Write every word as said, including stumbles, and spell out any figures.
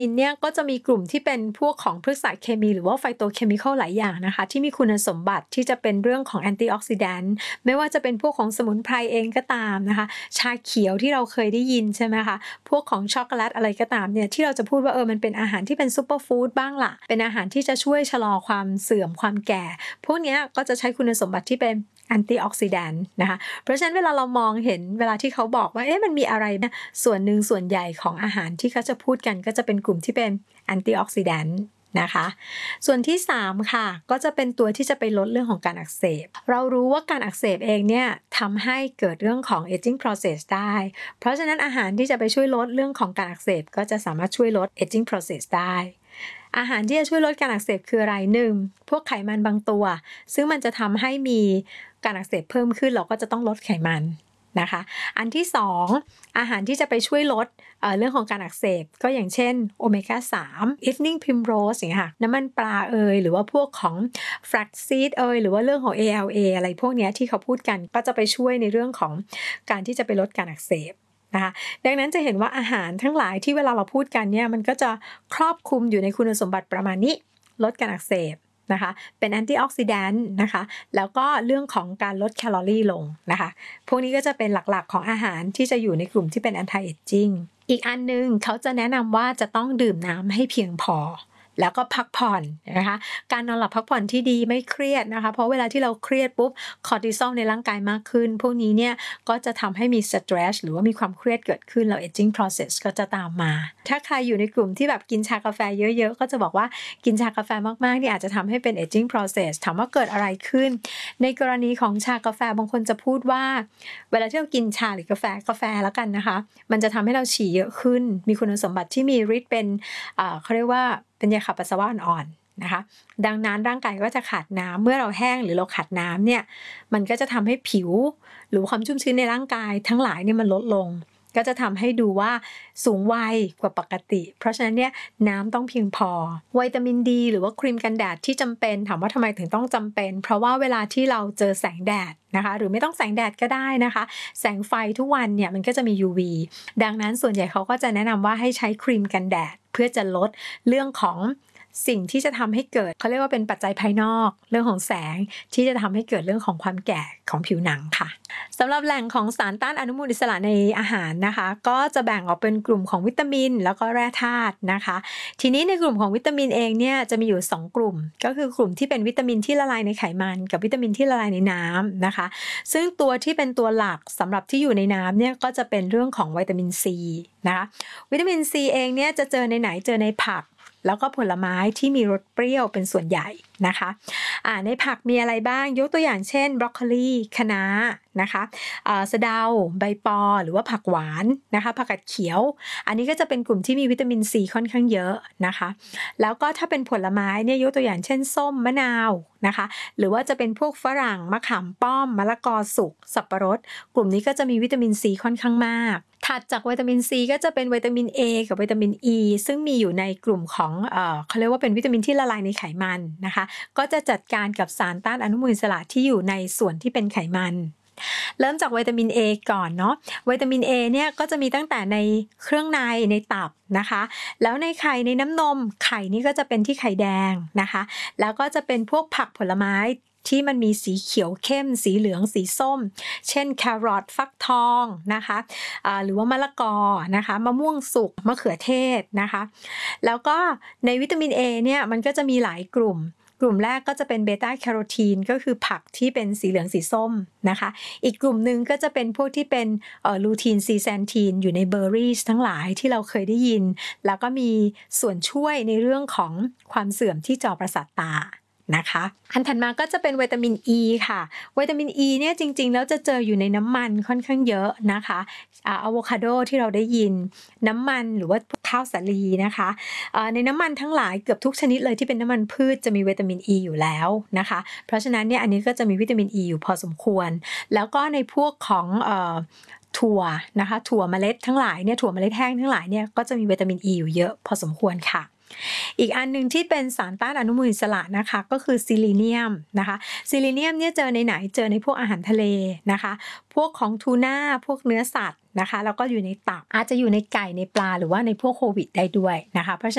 อินเนี่ยก็จะมีกลุ่มที่เป็นพวกของพฤกษเคมีหรือว่าไฟโตเคมีคอลหลายอย่างนะคะที่มีคุณสมบัติที่จะเป็นเรื่องของแอนตี้ออกซิแดนต์ไม่ว่าจะเป็นพวกของสมุนไพรเองก็ตามนะคะชาเขียวที่เราเคยได้ยินใช่ไหมคะพวกของช็อกโกแลตอะไรก็ตามเนี่ยที่เราจะพูดว่าเออมันเป็นอาหารที่เป็นซูเปอร์ฟู้ดบ้างล่ะเป็นอาหารที่จะช่วยชะลอความเสื่อมความแก่พวกนี้ก็จะใช้คุณสมบัติที่เป็นแอนตี้ออกซิแดนต์นะคะเพราะฉะนั้นเวลาเรามองเห็นเวลาที่เขาบอกว่าเอ๊ะมันมีอะไรนะส่วนหนึ่งส่วนใหญ่ของอาหารที่เขาจะพูดกันก็จะเป็นกลุ่มที่เป็นแอนตี้ออกซิแดนต์นะคะส่วนที่สามค่ะก็จะเป็นตัวที่จะไปลดเรื่องของการอักเสบเรารู้ว่าการอักเสบเองเนี่ยทำให้เกิดเรื่องของ aging process ได้เพราะฉะนั้นอาหารที่จะไปช่วยลดเรื่องของการอักเสบก็จะสามารถช่วยลด aging process ได้อาหารที่จะช่วยลดการอักเสบคืออะไรหนึ่งพวกไขมันบางตัวซึ่งมันจะทำให้มีการอักเสบเพิ่มขึ้นเราก็จะต้องลดไขมันนะคะอันที่สองอาหารที่จะไปช่วยลด เอ่อ เรื่องของการอักเสบก็อย่างเช่นโอเมก้าสาม evening primrose อย่างเงี้ยค่ะน้ำมันปลาเอยหรือว่าพวกของ flaxseed เอยหรือว่าเรื่องของ เอ แอล เอ อะไรพวกเนี้ยที่เขาพูดกันก็จะไปช่วยในเรื่องของการที่จะไปลดการอักเสบนะคะดังนั้นจะเห็นว่าอาหารทั้งหลายที่เวลาเราพูดกันเนี่ยมันก็จะครอบคลุมอยู่ในคุณสมบัติประมาณนี้ลดการอักเสบนะคะเป็นแอนตี้ออกซิแดนต์นะคะแล้วก็เรื่องของการลดแคลอรี่ลงนะคะพวกนี้ก็จะเป็นหลักๆของอาหารที่จะอยู่ในกลุ่มที่เป็น anti aging อีกอันนึงเขาจะแนะนำว่าจะต้องดื่มน้ำให้เพียงพอแล้วก็พักผ่อนนะคะการนอนหลับพักผ่อนที่ดีไม่เครียดนะคะเพราะเวลาที่เราเครียดปุ๊บคอร์ติซอลในร่างกายมากขึ้นพวกนี้เนี่ยก็จะทำให้มีสเตรสหรือว่ามีความเครียดเกิดขึ้นแล้ว aging process ก็จะตามมาถ้าใครอยู่ในกลุ่มที่แบบกินชากาแฟเยอะๆก็จะบอกว่ากินชากาแฟมากๆนี่อาจจะทำให้เป็น aging process ถามว่าเกิดอะไรขึ้นในกรณีของชากาแฟบางคนจะพูดว่าเวลาที่เรากินชาหรือกาแฟกาแฟแล้วกันนะคะมันจะทำให้เราฉี่เยอะขึ้นมีคุณสมบัติที่มีฤทธิ์เป็นอ่าเขาเรียกว่าเป็นยาขับปัสสาวะอ่อนๆนะคะดังนั้นร่างกายก็จะขาดน้ำเมื่อเราแห้งหรือเราขาดน้ำเนี่ยมันก็จะทำให้ผิวหรือความชุ่มชื้นในร่างกายทั้งหลายเนี่ยมันลดลงก็จะทำให้ดูว่าสูงวัยกว่าปกติเพราะฉะนั้นเนี่ยน้ำต้องเพียงพอวิตามินดีหรือว่าครีมกันแดดที่จำเป็นถามว่าทำไมถึงต้องจำเป็นเพราะว่าเวลาที่เราเจอแสงแดดนะคะหรือไม่ต้องแสงแดดก็ได้นะคะแสงไฟทุกวันเนี่ยมันก็จะมี ยู วี ดังนั้นส่วนใหญ่เขาก็จะแนะนำว่าให้ใช้ครีมกันแดดเพื่อจะลดเรื่องของสิ่งที่จะทำให้เกิดเขาเรียกว่าเป็นปัจจัยภายนอกเรื่องของแสงที่จะทำให้เกิดเรื่องของความแก่ของผิวหนังค่ะสำหรับแหล่งของสารต้านอนุมูลอิสระในอาหารนะคะก็จะแบ่งออกเป็นกลุ่มของวิตามินแล้วก็แร่ธาตุนะคะทีนี้ในกลุ่มของวิตามินเองเนี่ยจะมีอยู่สองกลุ่มก็คือกลุ่มที่เป็นวิตามินที่ละลายในไขมันกับวิตามินที่ละลายในน้ำนะคะซึ่งตัวที่เป็นตัวหลักสำหรับที่อยู่ในน้ำเนี่ยก็จะเป็นเรื่องของวิตามินซีนะคะวิตามินซีเองเนี่ยจะเจอในไหนเจอในผักแล้วก็ผลไม้ที่มีรสเปรี้ยวเป็นส่วนใหญ่นะคะอ่าในผักมีอะไรบ้างยกตัวอย่างเช่นบรอกโคลีคะน้านะคะอ่าสะเดาใบปอหรือว่าผักหวานนะคะผักกาดเขียวอันนี้ก็จะเป็นกลุ่มที่มีวิตามินซีค่อนข้างเยอะนะคะแล้วก็ถ้าเป็นผลไม้เนี่ยยกตัวอย่างเช่นส้มมะนาวนะคะหรือว่าจะเป็นพวกฝรั่งมะขามป้อมมะละกอสุกสับปะรดกลุ่มนี้ก็จะมีวิตามินซีค่อนข้างมากถัดจากวิตามินซีก็จะเป็นวิตามิน A กับวิตามิน E ซึ่งมีอยู่ในกลุ่มของเอ่อเขาเรียกว่าเป็นวิตามินที่ละลายในไขมันนะคะก็จะจัดการกับสารต้านอนุมูลอิสระที่อยู่ในส่วนที่เป็นไขมันเริ่มจากวิตามิน A ก่อนเนาะวิตามิน A เนี่ยก็จะมีตั้งแต่ในเครื่องในในตับนะคะแล้วในไข่ในน้ำนมไข่นี่ก็จะเป็นที่ไข่แดงนะคะแล้วก็จะเป็นพวกผักผลไม้ที่มันมีสีเขียวเข้มสีเหลืองสีส้มเช่นแครอทฟักทองนะคะอ่าหรือว่ามะละกอนะคะมะม่วงสุกมะเขือเทศนะคะแล้วก็ในวิตามิน A เนี่ยมันก็จะมีหลายกลุ่มกลุ่มแรกก็จะเป็นเบต้าแคโรทีนก็คือผักที่เป็นสีเหลืองสีส้มนะคะอีกกลุ่มหนึ่งก็จะเป็นพวกที่เป็นเอ่อลูทีนซีแซนทีนอยู่ในเบอร์รี่ทั้งหลายที่เราเคยได้ยินแล้วก็มีส่วนช่วยในเรื่องของความเสื่อมที่จอประสาทตานะคะอันถัดมาก็จะเป็นวิตามิน E ค่ะวิตามิน E เนี่ยจริงๆแล้วจะเจออยู่ในน้ำมันค่อนข้างเยอะนะคะอ่าอะโวคาโดที่เราได้ยินน้ำมันหรือว่าข้าวสาลีนะคะอ่าในน้ำมันทั้งหลายเกือบทุกชนิดเลยที่เป็นน้ำมันพืชจะมีวิตามิน E อยู่แล้วนะคะเพราะฉะนั้นเนี่ยอันนี้ก็จะมีวิตามิน E อยู่พอสมควรแล้วก็ในพวกของเอ่อถั่วนะคะถั่วเมล็ดทั้งหลายเนี่ยถั่วเมล็ดแห้งทั้งหลายเนี่ยก็จะมีวิตามิน E อยู่เยอะพอสมควรค่ะอีกอันนึงที่เป็นสารต้านอนุมูลอิสระนะคะก็คือซิลิเนียมนะคะซิลิเนียมเนี่ยเจอในไหนเจอในพวกอาหารทะเลนะคะพวกของทูน่าพวกเนื้อสัตว์นะคะแล้วก็อยู่ในตับอาจจะอยู่ในไก่ในปลาหรือว่าในพวกโควิดได้ด้วยนะคะเพราะฉะนั้น